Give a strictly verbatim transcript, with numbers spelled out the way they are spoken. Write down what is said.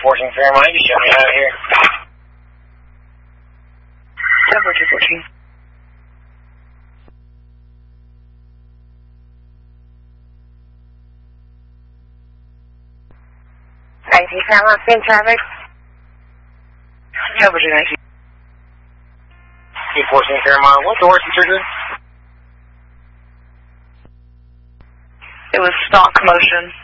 fourteen Fairmont, you shut me out of here. Number two fourteen. nineteen Fairmont, same traffic. Number two nineteen. two fourteen Fairmont, what doors you triggered? It was stock motion.